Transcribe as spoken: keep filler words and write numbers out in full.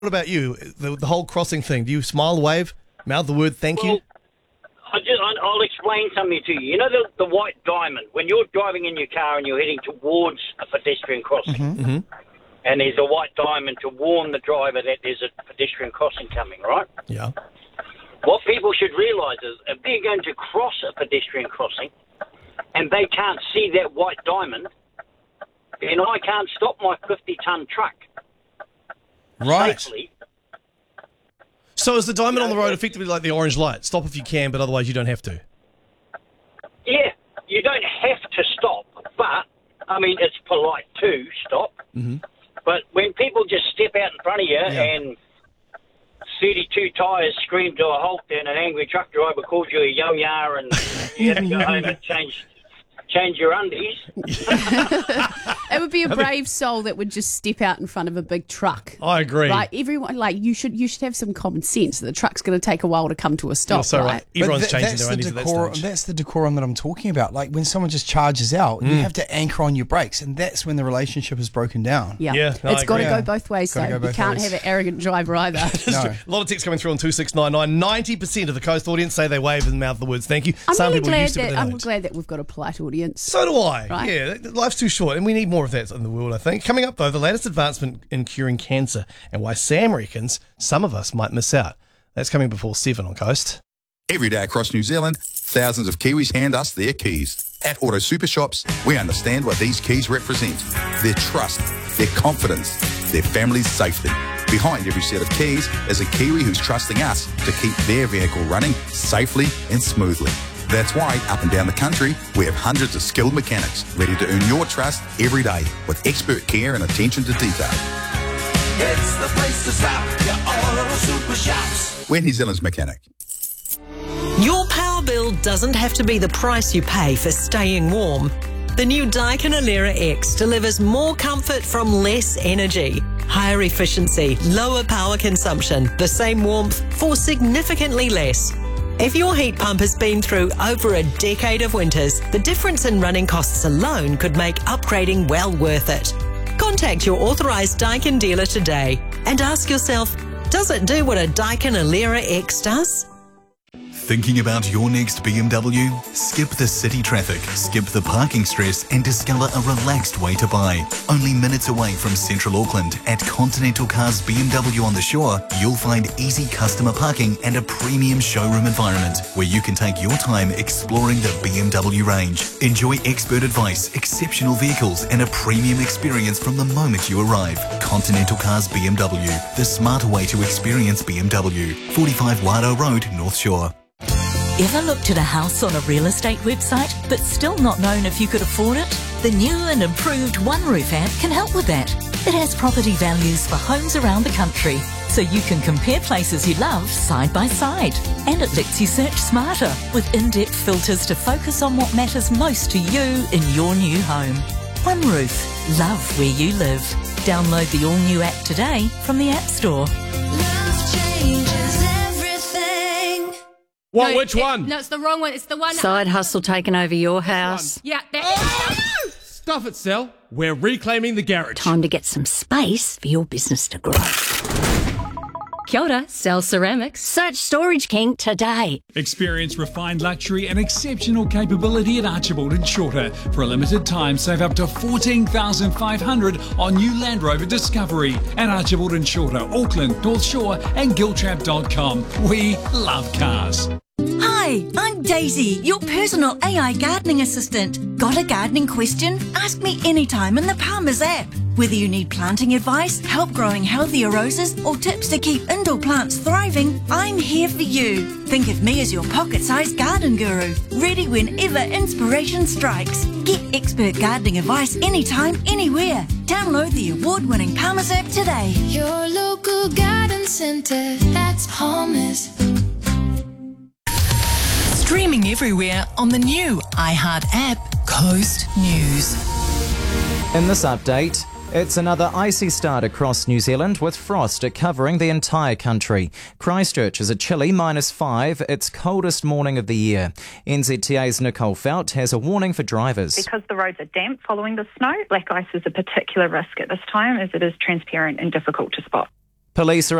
What about you? The, the whole crossing thing. Do you smile, wave, mouth the word thank well, you? I just, I'll explain something to you. You know the, the white diamond? When you're driving in your car and you're heading towards a pedestrian crossing, Mm-hmm. Mm-hmm. and there's a white diamond to warn the driver that there's a pedestrian crossing coming, right? Yeah. What people should realise is if they're going to cross a pedestrian crossing and they can't see that white diamond, then I can't stop my fifty-tonne truck Right. safely. So is the diamond on the road effectively like the orange light? Stop if you can, but otherwise you don't have to. Yeah, you don't have to stop, but, I mean, it's polite to stop. Mm-hmm. But when people just step out in front of you Yeah. and thirty-two tyres scream to a halt and an angry truck driver calls you a yo-ya and you have to go home and change change your undies. It would be a brave soul that would just step out in front of a big truck. I agree. Like everyone, like you should, you should have some common sense. The truck's going to take a while to come to a stop. You're so right? right. Everyone's But th- changing that's their the undies at that decorum, stage. That's the decorum that I'm talking about. Like when someone just charges out, you have to anchor on your brakes, and that's when the relationship is broken down. Yeah, Yeah, no, I it's got to agree. go both ways. Gotta So go you both can't ways. have an arrogant driver either. That's No. true. A lot of texts coming through on two six nine nine. ninety percent of the Coast audience say they wave and mouth the words thank you. I'm Some really people glad used to, but that they I'm don't. glad that we've got a polite audience. So do I. Right. Yeah, th- life's too short, and we need more of that in the world, I think. Coming up, though, the latest advancement in curing cancer and why Sam reckons some of us might miss out. That's coming before seven on Coast. Every day across New Zealand, thousands of Kiwis hand us their keys. At Auto Super Shops, we understand what these keys represent. Their trust, their confidence, their family's safety. Behind every set of keys is a Kiwi who's trusting us to keep their vehicle running safely and smoothly. That's why, up and down the country, we have hundreds of skilled mechanics ready to earn your trust every day with expert care and attention to detail. It's the place to stop. Your Auto Super Shops. We're New Zealand's mechanic. Your power bill doesn't have to be the price you pay for staying warm. The new Daikin Alera X delivers more comfort from less energy, higher efficiency, lower power consumption, the same warmth for significantly less. If your heat pump has been through over a decade of winters, the difference in running costs alone could make upgrading well worth it. Contact your authorised Daikin dealer today and ask yourself, does it do what a Daikin Alera X does? Thinking about your next B M W? Skip the city traffic, skip the parking stress and discover a relaxed way to buy. Only minutes away from Central Auckland at Continental Cars B M W on the Shore, you'll find easy customer parking and a premium showroom environment where you can take your time exploring the B M W range. Enjoy expert advice, exceptional vehicles and a premium experience from the moment you arrive. Continental Cars B M W, the smarter way to experience B M W. forty-five Wado Road, North Shore. Ever looked at a house on a real estate website but still not known if you could afford it? The new and improved OneRoof app can help with that. It has property values for homes around the country, so you can compare places you love side by side. And it lets you search smarter with in-depth filters to focus on what matters most to you in your new home. OneRoof. Love where you live. Download the all-new app today from the App Store. Love changes everything. What? No, Which it- one? No, it's the wrong one. It's the one. Side hustle taking over your house. Yeah. That, Stuff it, Sel. We're reclaiming the garage. Time to get some space for your business to grow. Kia ora, Cell Ceramics. Search Storage King today. Experience refined luxury and exceptional capability at Archibald and Shorter. For a limited time, save up to fourteen thousand five hundred dollars on new Land Rover Discovery at Archibald and Shorter, Auckland, North Shore and giltrap dot com. We love cars. Hi, I'm Daisy, your personal A I gardening assistant. Got a gardening question? Ask me anytime in the Palmer's app. Whether you need planting advice, help growing healthier roses, or tips to keep indoor plants thriving, I'm here for you. Think of me as your pocket-sized garden guru, ready whenever inspiration strikes. Get expert gardening advice anytime, anywhere. Download the award-winning Palmer's app today. Your local garden centre, that's Palmer's. Streaming everywhere on the new iHeart app, Coast News. In this update, it's another icy start across New Zealand with frost covering the entire country. Christchurch is a chilly minus five, its coldest morning of the year. N Z T A's Nicole Felt has a warning for drivers. Because the roads are damp following the snow, black ice is a particular risk at this time as it is transparent and difficult to spot. Police are